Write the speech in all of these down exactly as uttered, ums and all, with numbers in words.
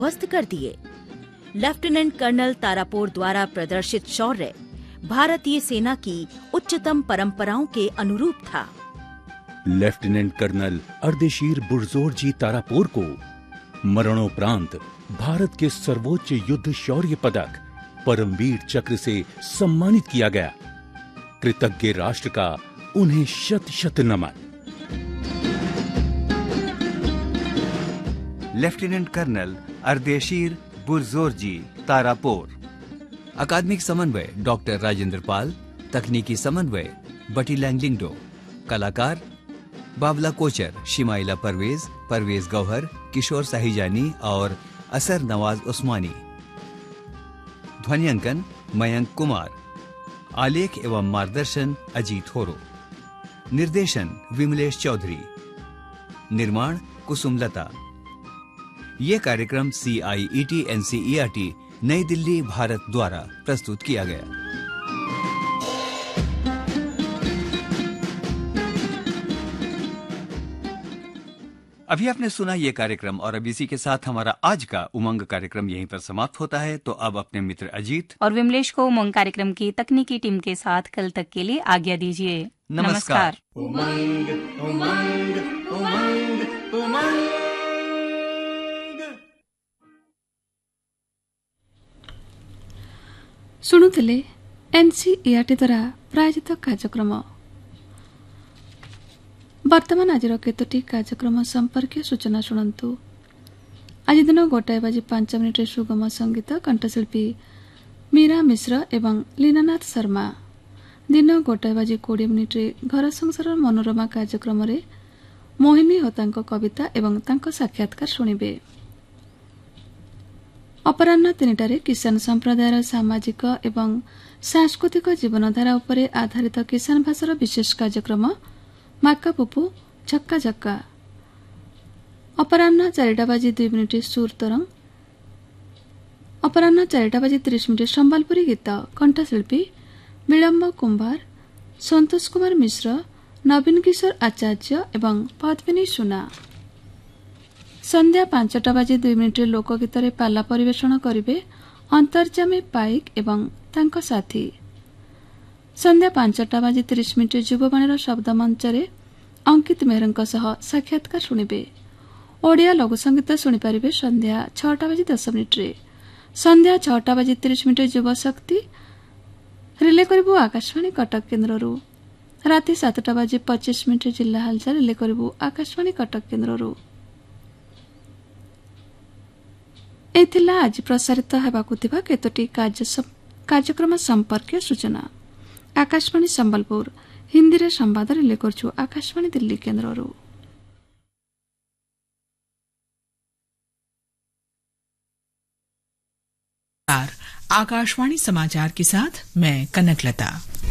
ध्वस्त कर दिए। लेफ्टिनेंट कर्नल तारापोर द्वारा प्रदर्शित शौर्य भारतीय सेना की उच्चतम परंपराओं के अनुरूप था। लेफ्टिनेंट कर्नल अर्देशीर बुरजोरजी तारापोर को मरणोपरांत भारत के सर्वोच्च युद्ध शौर्य पदक परमवीर चक्र से सम्मानित किया गया। कृतज्ञ राष्ट्र का उन्हें शत शत नमन। Lieutenant colonel Ardeshir Burzorji Tarapore. अकादमिक समन्वय डॉक्टर राजेंद्र पाल। तकनीकी समन्वय बटी लैंगलिंगडो। कलाकार बावला कोचर, शिमाइला परवेज, परवेज गौहर, किशोर साहिजानी और असर नवाज उस्मानी। ध्वनियांकन मयंक कुमार। आलेख एवं मार्गदर्शन अजीत होरो। निर्देशन विमलेश चौधरी। निर्माण कुसुमलता। ये कार्यक्रम सी आई E T N C E R T नई दिल्ली भारत द्वारा प्रस्तुत किया गया। अभी आपने सुना ये कार्यक्रम और अब इसी के साथ हमारा आज का उमंग कार्यक्रम यहीं पर समाप्त होता है। तो अब अपने मित्र अजीत और विमलेश को उमंग कार्यक्रम की तकनीकी टीम के साथ कल तक के लिए आज्ञा दीजिए। नमस्कार। उमंग उमंग उमंग उमंग। ଶୁଣୁଥିଲେ ଏନ୍ସିଇଆରଟି ଦ୍ୱାରା ପ୍ରାୟୋଜିତ କାର୍ଯ୍ୟକ୍ରମ। ବର୍ତ୍ତମାନ ଆଜିର କେତୋଟି କାର୍ଯ୍ୟକ୍ରମ ସମ୍ପର୍କୀୟ ସୂଚନା ଶୁଣନ୍ତୁ। ଆଜି ଦିନ ଗୋଟାଏ ବାଜି ପାଞ୍ଚ ମିନିଟ୍ରେ ସୁଗମ ସଙ୍ଗୀତ କଣ୍ଠଶିଳ୍ପୀ ମୀରା ମିଶ୍ର ଏବଂ ଲୀନାନାଥ ଶର୍ମା। ଦିନ ଗୋଟାଏ ବାଜି କୋଡ଼ିଏ ମିନିଟ୍ରେ ଘର ସଂସାର ମନୋରମା କାର୍ଯ୍ୟକ୍ରମରେ ମୋହିନୀ ହୋତାଙ୍କ କବିତା ଏବଂ ତାଙ୍କ ସାକ୍ଷାତକାର ଶୁଣିବେ। ଅପରାହ୍ନ ତିନିଟାରେ କିଷାନ ସମ୍ପ୍ରଦାୟର ସାମାଜିକ ଏବଂ ସାଂସ୍କୃତିକ ଜୀବନଧାରା ଉପରେ ଆଧାରିତ କିଷାନ ଭାଷାର ବିଶେଷ କାର୍ଯ୍ୟକ୍ରମ ମାକା ପୁପୁ ଛକ୍କା ଛକ୍କା। ଅପରାହ୍ନ ଚାରିଟା ବାଜି ଦୁଇ ମିନିଟ୍ ସୁର ତରଙ୍ଗ। ଅପରାହ୍ନ ଚାରିଟା ବାଜି ତିରିଶ ମିନିଟ୍ ସମ୍ବଲପୁରୀ ଗୀତ କଣ୍ଠଶିଳ୍ପୀ ବିଳମ୍ବ କୁମ୍ଭାର, ସନ୍ତୋଷ କୁମାର ମିଶ୍ର, ନବୀନ କିଶୋର ଆଚାର୍ଯ୍ୟ ଏବଂ ପଦ୍ମିନୀ ସୁନା। ସନ୍ଧ୍ୟା ପାଞ୍ଚଟା ବାଜି ଦୁଇ ମିନିଟ୍ରେ ଲୋକଗୀତରେ ପାଲା ପରିବେଷଣ କରିବେ ଅନ୍ତର୍ଜାମୀ ପାଇକ ଏବଂ ତାଙ୍କ ସାଥୀ। ସନ୍ଧ୍ୟା ପାଞ୍ଚଟା ବାଜି ତିରିଶ ମିନିଟ୍ରେ ଯୁବବାଣୀର ଶବ୍ଦ ମଞ୍ଚରେ ଅଙ୍କିତ ମେହରଙ୍କ ସହ ସାକ୍ଷାତକାର ଶୁଣିବେ। ଓଡ଼ିଆ ଲଘୁସଙ୍ଗୀତ ଶୁଣିପାରିବେ ସନ୍ଧ୍ୟା ଛଅଟା ବାଜି ଦଶ ମିନିଟ୍ରେ। ସନ୍ଧ୍ୟା ଛଅଟା ବାଜି ତିରିଶ ମିନିଟ୍ରେ ଯୁବଶକ୍ତି ରିଲେ କରିବୁ ଆକାଶବାଣୀ କଟକ କେନ୍ଦ୍ରରୁ। ରାତି ସାତଟା ବାଜି ପଚିଶ ମିନିଟ୍ରେ ଜିଲ୍ଲା ହାଲଚାଲ ରିଲେ କରିବୁ ଆକାଶବାଣୀ କଟକ କେନ୍ଦ୍ରରୁ। ଏ ଥିଲା ଆଜି ପ୍ରସାରିତ ହେବାକୁ ଥିବା କେତୋଟି କାର୍ଯ୍ୟକ୍ରମ ସମ୍ପର୍କୀୟ ସୂଚନା। ଆକାଶବାଣୀ ସମ୍ବଲପୁର ହିନ୍ଦୀରେ ସମ୍ବାଦ ରିଲେ କରୁଛୁ ଆକାଶବାଣୀ ଦିଲ୍ଲୀ କେନ୍ଦ୍ରରୁ। आकाशवाणी समाचार के साथ मैं कनकलता।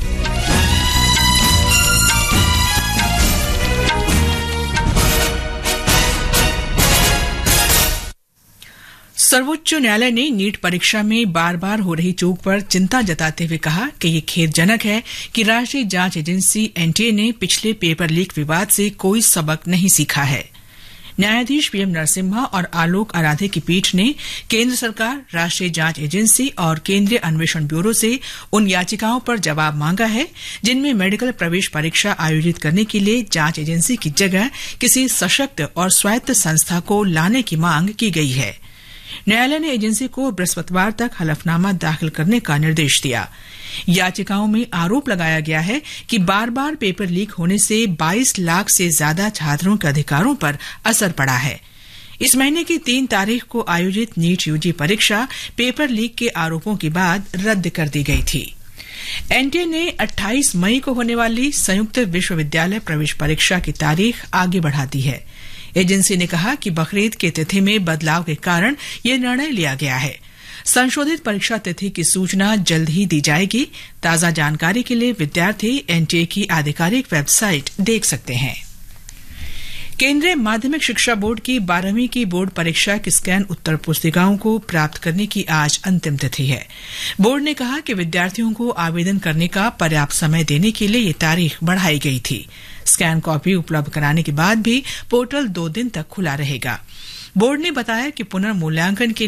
सर्वोच्च न्यायालय ने नीट परीक्षा में बार बार हो रही चूक पर चिंता जताते हुए कहा कि ये खेदजनक है कि राष्ट्रीय जांच एजेंसी एनटीए ने पिछले पेपर लीक विवाद से कोई सबक नहीं सीखा है। न्यायाधीश पीएम नरसिम्हा और आलोक आराधे की पीठ ने केंद्र सरकार, राष्ट्रीय जांच एजेंसी और केंद्रीय अन्वेषण ब्यूरो से उन याचिकाओं पर जवाब मांगा है जिनमें मेडिकल प्रवेश परीक्षा आयोजित करने के लिए जांच एजेंसी की जगह किसी सशक्त और स्वायत्त संस्था को लाने की मांग की गई है। न्यायालय ने एजेंसी को बृहस्पतिवार तक हलफनामा दाखिल करने का निर्देश दिया। याचिकाओं में आरोप लगाया गया है कि बार बार पेपर लीक होने से बाईस लाख से ज्यादा छात्रों के अधिकारों पर असर पड़ा है। इस महीने की तीन तारीख को आयोजित नीट यूजी परीक्षा पेपर लीक के आरोपों के बाद रद्द कर दी गई थी। एनटीए ने अट्ठाईस मई को होने वाली संयुक्त विश्वविद्यालय प्रवेश परीक्षा की तारीख आगे बढ़ा दी है। एजेंसी ने कहा कि बकरीद की तिथि में बदलाव के कारण यह निर्णय लिया गया है। संशोधित परीक्षा तिथि की सूचना जल्द ही दी जाएगी। ताजा जानकारी के लिए विद्यार्थी एनटीए की आधिकारिक वेबसाइट देख सकते हैं। केंद्रीय माध्यमिक शिक्षा बोर्ड की बारहवीं की बोर्ड परीक्षा की स्कैन उत्तर पुस्तिकाओं को प्राप्त करने की आज अंतिम तिथि है। बोर्ड ने कहा कि विद्यार्थियों को आवेदन करने का पर्याप्त समय देने के लिए ये तारीख बढ़ाई गई थी। स्कैन कॉपी उपलब्ध कराने के बाद भी पोर्टल दो दिन तक खुला रहेगा। बोर्ड ने बताया कि पुनर्मूल्यांकन के